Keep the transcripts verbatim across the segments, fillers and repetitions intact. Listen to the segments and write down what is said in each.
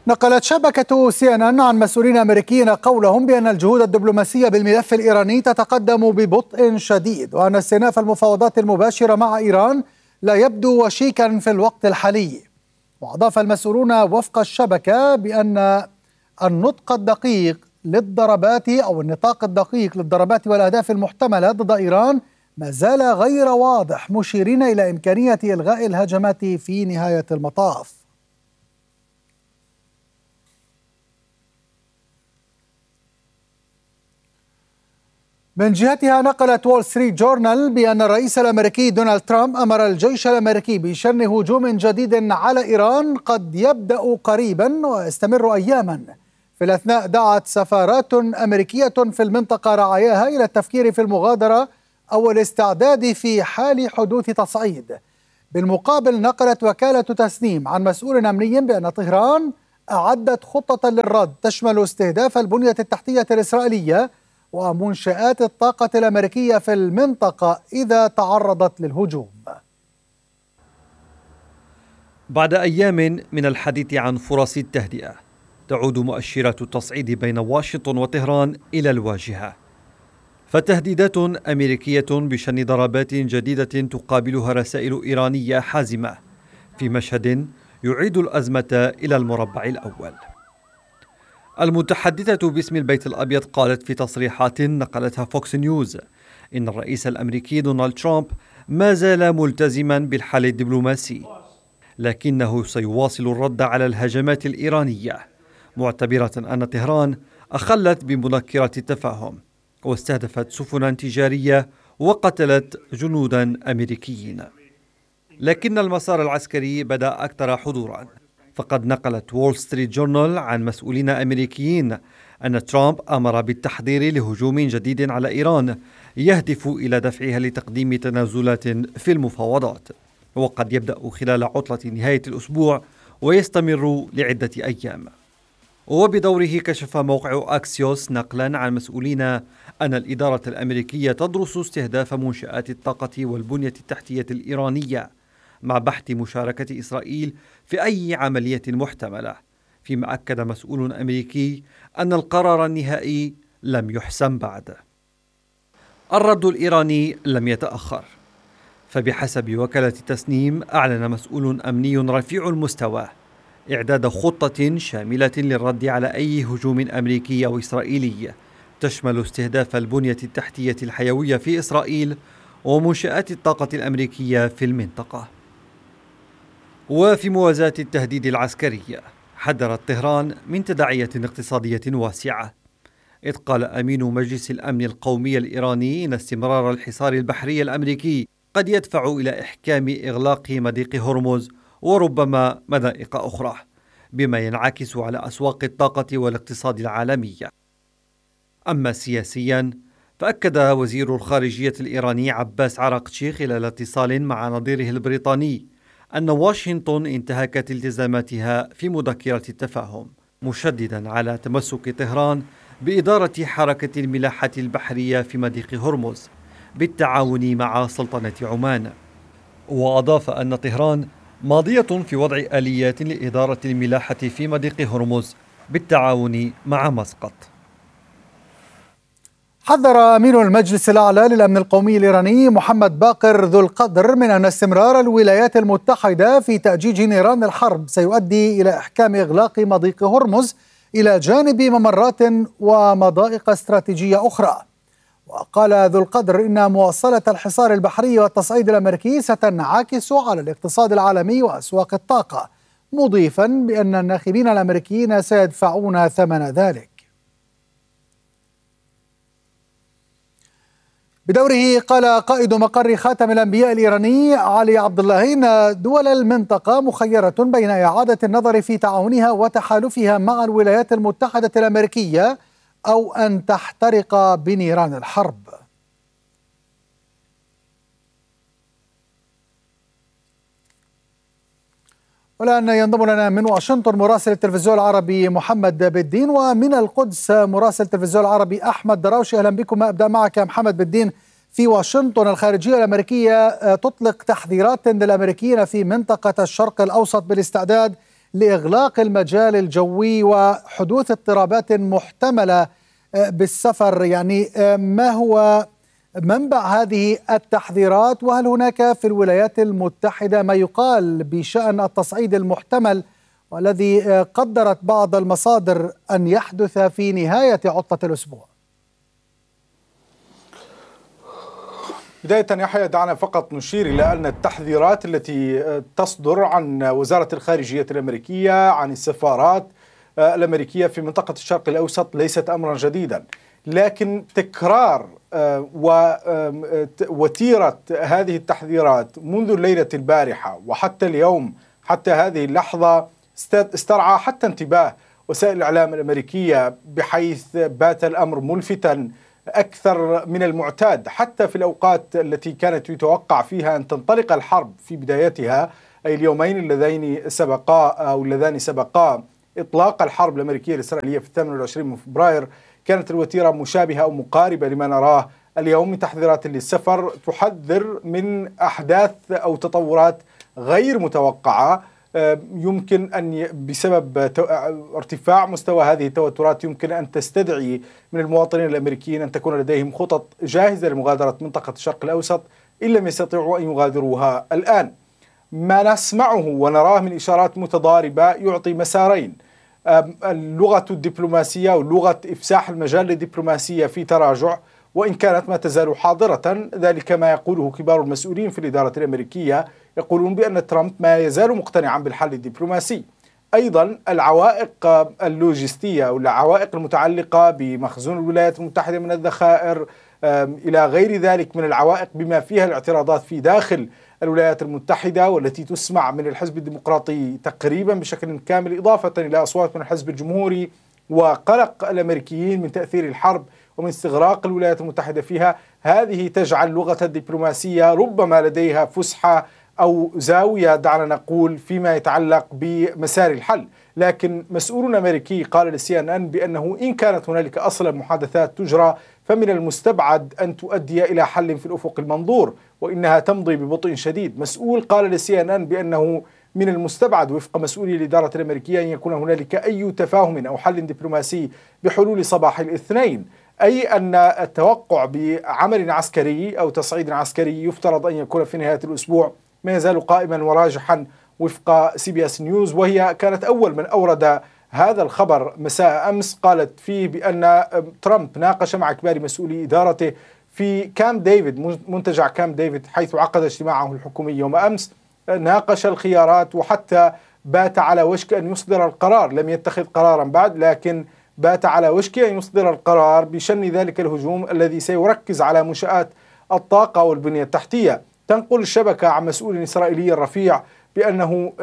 نقلت شبكة سي إن إن عن مسؤولين أمريكيين قولهم بأن الجهود الدبلوماسية بالملف الإيراني تتقدم ببطء شديد، وأن استئناف المفاوضات المباشرة مع إيران لا يبدو وشيكا في الوقت الحالي. وأضاف المسؤولون وفق الشبكة بأن النطق الدقيق للضربات أو النطاق الدقيق للضربات والأهداف المحتملة ضد إيران ما زال غير واضح، مشيرين إلى إمكانية إلغاء الهجمات في نهاية المطاف. من جهتها نقلت وول ستريت جورنال بأن الرئيس الأمريكي دونالد ترامب أمر الجيش الأمريكي بشن هجوم جديد على إيران قد يبدأ قريبا ويستمر أياما. في الأثناء دعت سفارات أمريكية في المنطقة رعاياها إلى التفكير في المغادرة أو الاستعداد في حال حدوث تصعيد. بالمقابل نقلت وكالة تسنيم عن مسؤول أمني بأن طهران أعدت خطة للرد تشمل استهداف البنية التحتية الإسرائيلية ومنشآت الطاقة الأمريكية في المنطقة إذا تعرضت للهجوم. بعد أيام من الحديث عن فرص التهدئة، تعود مؤشرات التصعيد بين واشنطن وطهران إلى الواجهة، فتهديدات أمريكية بشن ضربات جديدة تقابلها رسائل إيرانية حازمة في مشهد يعيد الأزمة إلى المربع الأول. المتحدثة باسم البيت الأبيض قالت في تصريحات نقلتها فوكس نيوز إن الرئيس الأمريكي دونالد ترامب ما زال ملتزما بالحل الدبلوماسي، لكنه سيواصل الرد على الهجمات الإيرانية، معتبرة أن طهران أخلت بمذكرة التفاهم واستهدفت سفنا تجارية وقتلت جنودا أمريكيين. لكن المسار العسكري بدأ أكثر حضورا، فقد نقلت وول ستريت جورنال عن مسؤولين أمريكيين أن ترامب أمر بالتحضير لهجوم جديد على إيران يهدف إلى دفعها لتقديم تنازلات في المفاوضات، وقد يبدأ خلال عطلة نهاية الأسبوع ويستمر لعدة أيام. وبدوره كشف موقع أكسيوس نقلا عن مسؤولين أن الإدارة الأمريكية تدرس استهداف منشآت الطاقة والبنية التحتية الإيرانية مع بحث مشاركة إسرائيل في أي عملية محتملة، فيما أكد مسؤول أمريكي أن القرار النهائي لم يحسم بعد. الرد الإيراني لم يتأخر، فبحسب وكالة تسنيم أعلن مسؤول أمني رفيع المستوى إعداد خطة شاملة للرد على أي هجوم أمريكي أو إسرائيلي تشمل استهداف البنية التحتية الحيوية في إسرائيل ومنشآت الطاقة الأمريكية في المنطقة. وفي موازاة التهديد العسكري، حذرت طهران من تداعية اقتصادية واسعة، إذ قال أمين مجلس الأمن القومي الإيراني إن استمرار الحصار البحري الأمريكي قد يدفع إلى إحكام إغلاق مضيق هرمز وربما مضائق أخرى، بما ينعكس على أسواق الطاقة والاقتصاد العالمي. أما سياسيا، فأكد وزير الخارجية الإيراني عباس عراقتشي خلال اتصال مع نظيره البريطاني أن واشنطن انتهكت التزاماتها في مذكرة التفاهم، مشددا على تمسك طهران بإدارة حركة الملاحة البحرية في مضيق هرمز بالتعاون مع سلطنة عمان. وأضاف أن طهران ماضية في وضع آليات لإدارة الملاحة في مضيق هرمز بالتعاون مع مسقط. حذر أمين المجلس الأعلى للأمن القومي الإيراني محمد باقر ذو القدر من أن استمرار الولايات المتحدة في تأجيج نيران الحرب سيؤدي إلى إحكام إغلاق مضيق هرمز إلى جانب ممرات ومضائق استراتيجية أخرى. وقال ذو القدر إن مواصلة الحصار البحري والتصعيد الأمريكي ستنعكس على الاقتصاد العالمي وأسواق الطاقة، مضيفا بأن الناخبين الأمريكيين سيدفعون ثمن ذلك. بدوره قال قائد مقر خاتم الأنبياء الإيراني علي عبد الله إن دول المنطقة مخيرة بين إعادة النظر في تعاونها وتحالفها مع الولايات المتحدة الأمريكية أو أن تحترق بنيران الحرب. والآن ينضم لنا من واشنطن مراسل التلفزيون العربي محمد بالدين، ومن القدس مراسل التلفزيون العربي أحمد دراوشي. أهلا بكم. أبدأ معك محمد بالدين. في واشنطن الخارجية الأمريكية تطلق تحذيرات للأمريكيين في منطقة الشرق الأوسط بالاستعداد لإغلاق المجال الجوي وحدوث اضطرابات محتملة بالسفر. يعني ما هو منبع هذه التحذيرات، وهل هناك في الولايات المتحدة ما يقال بشأن التصعيد المحتمل والذي قدرت بعض المصادر أن يحدث في نهاية عطلة الأسبوع؟ بداية يحيى، دعنا فقط نشير إلى أن التحذيرات التي تصدر عن وزارة الخارجية الأمريكية، عن السفارات الأمريكية في منطقة الشرق الأوسط ليست أمرا جديدا، لكن تكرار ووتيرة هذه التحذيرات منذ الليلة البارحة وحتى اليوم حتى هذه اللحظة استرعى حتى انتباه وسائل الإعلام الأمريكية، بحيث بات الأمر ملفتا أكثر من المعتاد حتى في الأوقات التي كانت يتوقع فيها أن تنطلق الحرب في بدايتها، أي اليومين اللذين سبقا أو اللذان سبقا إطلاق الحرب الأمريكية الإسرائيلية في الثامن والعشرين من فبراير. كانت الوتيرة مشابهة أو مقاربة لما نراه اليوم من تحذيرات للسفر تحذر من أحداث أو تطورات غير متوقعة يمكن أن بسبب ارتفاع مستوى هذه التوترات يمكن أن تستدعي من المواطنين الأمريكيين أن تكون لديهم خطط جاهزة لمغادرة منطقة الشرق الأوسط إن لم يستطيعوا أن يغادروها الآن. ما نسمعه ونراه من إشارات متضاربة يعطي مسارين: اللغة الدبلوماسية ولغة إفساح المجال للدبلوماسية في تراجع، وإن كانت ما تزال حاضرة، ذلك ما يقوله كبار المسؤولين في الإدارة الأمريكية، يقولون بأن ترامب ما يزال مقتنعا بالحل الدبلوماسي. أيضا العوائق اللوجستية والعوائق المتعلقة بمخزون الولايات المتحدة من الذخائر إلى غير ذلك من العوائق، بما فيها الاعتراضات في داخل الولايات المتحدة والتي تسمع من الحزب الديمقراطي تقريبا بشكل كامل، إضافة إلى أصوات من الحزب الجمهوري، وقلق الأمريكيين من تأثير الحرب ومن استغراق الولايات المتحدة فيها. هذه تجعل لغة الدبلوماسية ربما لديها فسحة أو زاوية، دعنا نقول، فيما يتعلق بمسار الحل. لكن مسؤول أمريكي قال للسي إن إن بأنه إن كانت هنالك أصلا محادثات تجرى فمن المستبعد أن تؤدي إلى حل في الأفق المنظور، وإنها تمضي ببطء شديد. مسؤول قال للسي إن إن بأنه من المستبعد وفق مسؤولي الإدارة الأمريكية أن يكون هنالك أي تفاهم أو حل دبلوماسي بحلول صباح الاثنين، أي أن التوقع بعمل عسكري أو تصعيد عسكري يفترض أن يكون في نهاية الأسبوع ما يزال قائما وراجحا وفق سي بي اس نيوز، وهي كانت أول من أورد هذا الخبر مساء أمس. قالت فيه بأن ترامب ناقش مع كبار مسؤولي إدارته في كامب ديفيد، منتجع كامب ديفيد، حيث عقد اجتماعه الحكومي يوم أمس، ناقش الخيارات وحتى بات على وشك أن يصدر القرار. لم يتخذ قرارا بعد، لكن بات على وشك أن يصدر القرار بشن ذلك الهجوم الذي سيركز على منشآت الطاقة والبنية التحتية. تنقل الشبكة عن مسؤول إسرائيلي رفيع بأنه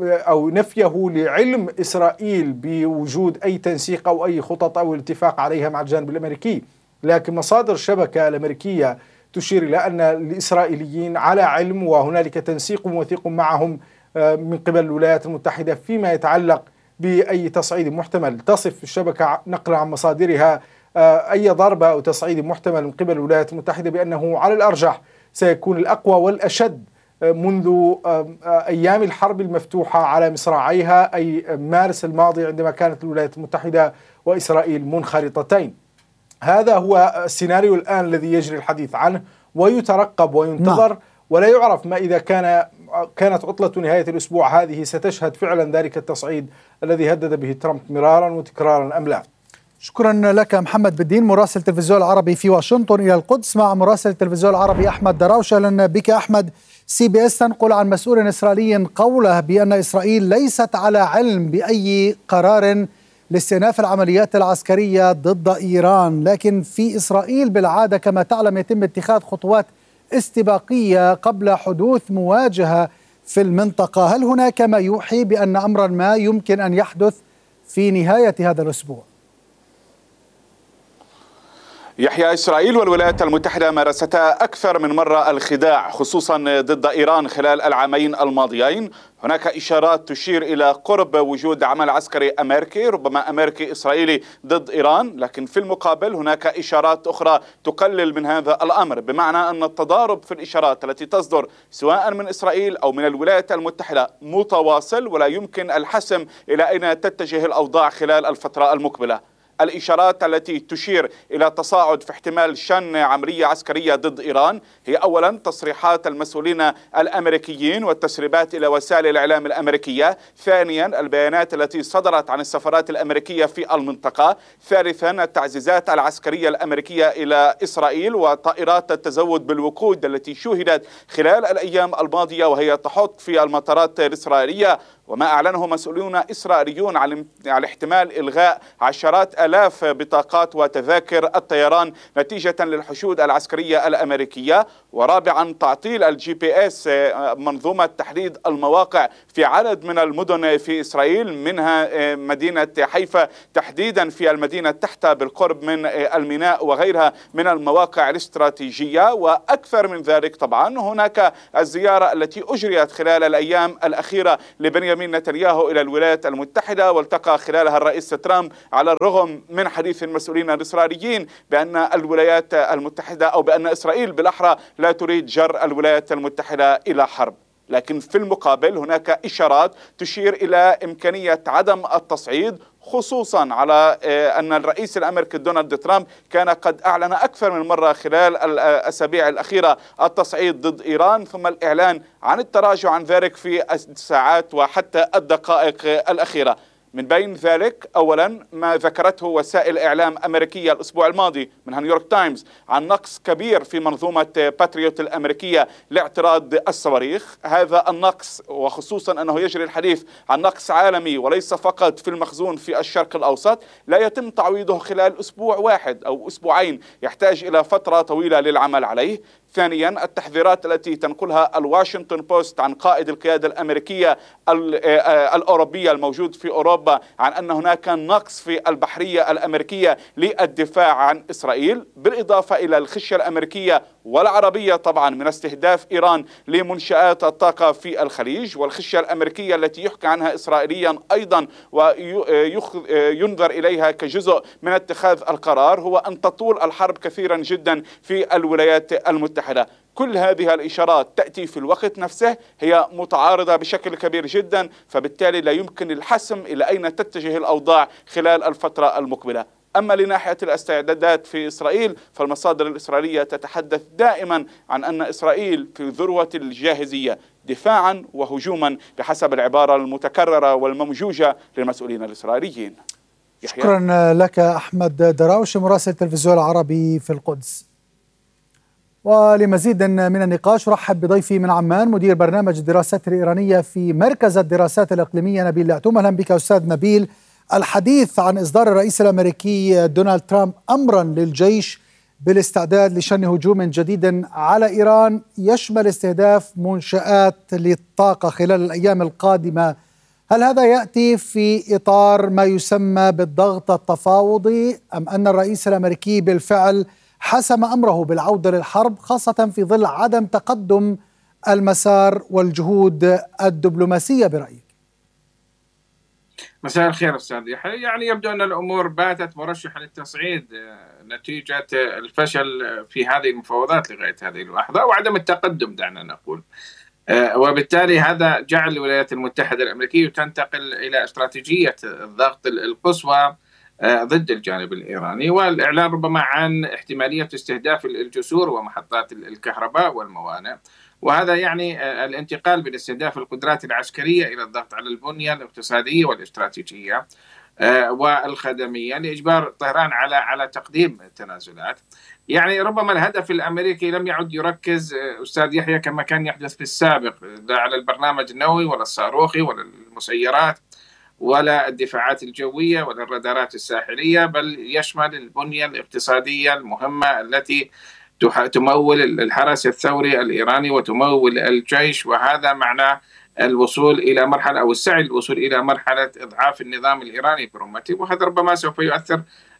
أو نفيه لعلم إسرائيل بوجود أي تنسيق أو أي خطط أو الاتفاق عليها مع الجانب الأمريكي، لكن مصادر الشبكة الأمريكية تشير إلى أن الإسرائيليين على علم وهنالك تنسيق وثيق معهم من قبل الولايات المتحدة فيما يتعلق بأي تصعيد محتمل. تصف الشبكة نقلا عن مصادرها أي ضربة أو تصعيد محتمل من قبل الولايات المتحدة بأنه على الأرجح سيكون الأقوى والأشد منذ أيام الحرب المفتوحة على مصراعيها، أي مارس الماضي عندما كانت الولايات المتحدة وإسرائيل منخرطتين. هذا هو السيناريو الآن الذي يجري الحديث عنه ويترقب وينتظر، ولا يعرف ما إذا كان كانت عطلة نهاية الأسبوع هذه ستشهد فعلا ذلك التصعيد الذي هدد به ترامب مرارا وتكرارا أم لا. شكرا لك محمد بالدين، مراسل التلفزيون العربي في واشنطن. إلى القدس مع مراسل التلفزيون العربي أحمد دراوش. أهلا بك أحمد. سي بي اس تنقل عن مسؤول إسرائيلي قوله بأن إسرائيل ليست على علم بأي قرار لاستئناف العمليات العسكرية ضد إيران، لكن في إسرائيل بالعادة كما تعلم يتم اتخاذ خطوات استباقية قبل حدوث مواجهة في المنطقة. هل هناك ما يوحي بأن أمرا ما يمكن أن يحدث في نهاية هذا الأسبوع؟ يحيى، إسرائيل والولايات المتحدة مارستا أكثر من مرة الخداع خصوصا ضد إيران خلال العامين الماضيين. هناك إشارات تشير إلى قرب وجود عمل عسكري أمريكي، ربما أمريكي إسرائيلي ضد إيران، لكن في المقابل هناك إشارات أخرى تقلل من هذا الأمر، بمعنى أن التضارب في الإشارات التي تصدر سواء من إسرائيل أو من الولايات المتحدة متواصل، ولا يمكن الحسم إلى أين تتجه الأوضاع خلال الفترة المقبلة. الإشارات التي تشير إلى تصاعد في احتمال شن عملية عسكرية ضد إيران هي أولا تصريحات المسؤولين الأمريكيين والتسريبات إلى وسائل الإعلام الأمريكية، ثانيا البيانات التي صدرت عن السفارات الأمريكية في المنطقة، ثالثا التعزيزات العسكرية الأمريكية إلى إسرائيل وطائرات التزود بالوقود التي شوهدت خلال الأيام الماضية وهي تحط في المطارات الإسرائيلية، وما أعلنه مسؤولون إسرائيليون على احتمال إلغاء عشرات آلاف بطاقات وتذاكر الطيران نتيجة للحشود العسكرية الأمريكية، ورابعا تعطيل الجي بي اس منظومة تحديد المواقع في عدد من المدن في إسرائيل، منها مدينة حيفا تحديدا في المدينة تحت بالقرب من الميناء وغيرها من المواقع الاستراتيجية. وأكثر من ذلك طبعا هناك الزيارة التي أجريت خلال الأيام الأخيرة لبنيامين نتنياهو إلى الولايات المتحدة، والتقى خلالها الرئيس ترامب على الرغم من حديث المسؤولين الإسرائيليين بأن الولايات المتحدة أو بأن إسرائيل بالأحرى لا تريد جر الولايات المتحدة إلى حرب. لكن في المقابل هناك إشارات تشير إلى إمكانية عدم التصعيد، خصوصا على أن الرئيس الأمريكي دونالد ترامب كان قد أعلن أكثر من مرة خلال الأسابيع الأخيرة التصعيد ضد إيران، ثم الإعلان عن التراجع عن ذلك في الساعات وحتى الدقائق الأخيرة. من بين ذلك أولا ما ذكرته وسائل إعلام أمريكية الأسبوع الماضي منها نيويورك تايمز عن نقص كبير في منظومة باتريوت الأمريكية لاعتراض الصواريخ. هذا النقص وخصوصا أنه يجري الحديث عن نقص عالمي وليس فقط في المخزون في الشرق الأوسط، لا يتم تعويضه خلال أسبوع واحد أو أسبوعين، يحتاج إلى فترة طويلة للعمل عليه. ثانيا التحذيرات التي تنقلها الواشنطن بوست عن قائد القيادة الأمريكية الأوروبية الموجود في أوروبا عن أن هناك نقص في البحرية الأمريكية للدفاع عن إسرائيل، بالإضافة إلى الخشية الأمريكية والعربية طبعا من استهداف إيران لمنشآت الطاقة في الخليج، والخشية الأمريكية التي يحكى عنها إسرائيليا أيضا وينظر إليها كجزء من اتخاذ القرار هو أن تطول الحرب كثيرا جدا في الولايات المتحدة. كل هذه الإشارات تأتي في الوقت نفسه هي متعارضة بشكل كبير جدا، فبالتالي لا يمكن الحسم إلى أين تتجه الأوضاع خلال الفترة المقبلة. أما لناحية الاستعدادات في إسرائيل فالمصادر الإسرائيلية تتحدث دائما عن أن إسرائيل في ذروة الجاهزية دفاعا وهجوما بحسب العبارة المتكررة والممجوجة للمسؤولين الإسرائيليين. شكرا لك أحمد دراوش مراسل التلفزيون العربي في القدس. ولمزيد من النقاش رحب بضيفي من عمان مدير برنامج الدراسات الإيرانية في مركز الدراسات الإقليمية نبيل لعتوم. أهلا بك أستاذ نبيل. الحديث عن إصدار الرئيس الأمريكي دونالد ترامب أمرا للجيش بالاستعداد لشن هجوم جديد على إيران يشمل استهداف منشآت للطاقة خلال الأيام القادمة، هل هذا يأتي في إطار ما يسمى بالضغط التفاوضي أم أن الرئيس الأمريكي بالفعل حسم أمره بالعودة للحرب، خاصة في ظل عدم تقدم المسار والجهود الدبلوماسية برأيك؟ مساء الخير أستاذ يحيى. يعني يبدو أن الأمور باتت مرشحة للتصعيد نتيجة الفشل في هذه المفاوضات لغاية هذه اللحظة وعدم التقدم دعنا نقول، وبالتالي هذا جعل الولايات المتحدة الأمريكية تنتقل إلى استراتيجية الضغط القصوى ضد الجانب الإيراني، والإعلان ربما عن احتمالية استهداف الجسور ومحطات الكهرباء والموانئ، وهذا يعني الانتقال من استهداف القدرات العسكرية إلى الضغط على البنية الاقتصادية والاستراتيجية والخدمية لإجبار طهران على على تقديم تنازلات. يعني ربما الهدف الأمريكي لم يعد يركز أستاذ يحيى كما كان يحدث في السابق لا على البرنامج النووي ولا الصاروخي ولا المسيرات ولا الدفاعات الجوية ولا الرادارات الساحلية، بل يشمل البنية الاقتصادية المهمة التي تمول الحرس الثوري الإيراني وتمول الجيش، وهذا معناه الوصول إلى مرحلة أو السعي للوصول إلى مرحلة إضعاف النظام الإيراني برمته، وهذا ربما سوف يؤثر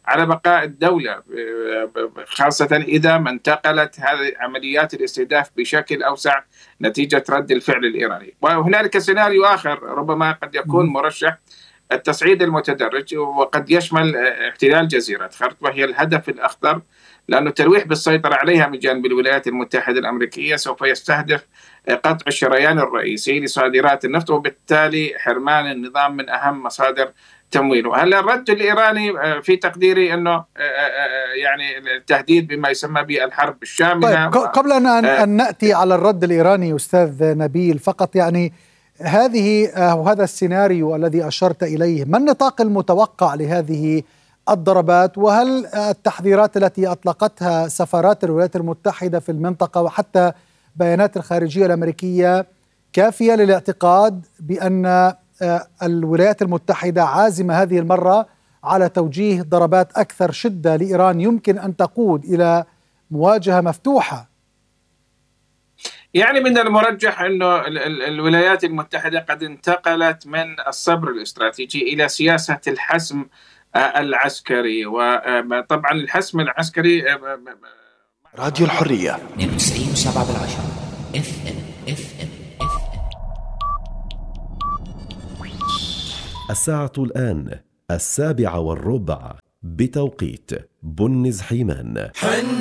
على بقاء الدولة، خاصة إذا ما انتقلت هذه عمليات الاستهداف بشكل أوسع نتيجة رد الفعل الإيراني. وهنالك سيناريو آخر ربما قد يكون مرشح، التصعيد المتدرج، وقد يشمل احتلال جزيرة خرط وهي الهدف الأخطر، لأن التلويح بالسيطرة عليها من جانب الولايات المتحدة الأمريكية سوف يستهدف قطع الشريان الرئيسي لصادرات النفط، وبالتالي حرمان النظام من أهم مصادر تمويله. هل الرد الإيراني في تقديري أنه يعني التهديد بما يسمى بالحرب الشاملة؟ طيب، قبل أن, أن نأتي على الرد الإيراني أستاذ نبيل، فقط يعني هذه وهذا السيناريو الذي أشرت إليه، ما النطاق المتوقع لهذه الضربات؟ وهل التحذيرات التي أطلقتها سفارات الولايات المتحدة في المنطقة وحتى بيانات الخارجية الأمريكية كافية للاعتقاد بأن الولايات المتحدة عازمة هذه المرة على توجيه ضربات أكثر شدة لإيران يمكن أن تقود إلى مواجهة مفتوحة؟ يعني من المرجح أنه الولايات المتحدة قد انتقلت من الصبر الاستراتيجي إلى سياسة الحسم العسكري، وطبعا الحسم العسكري. راديو الحرية اثنين وتسعين فاصلة سبعة بالعشرة اف ام اف ام اف ام. الساعة الآن السابعة والربع بتوقيت بنز حيمان.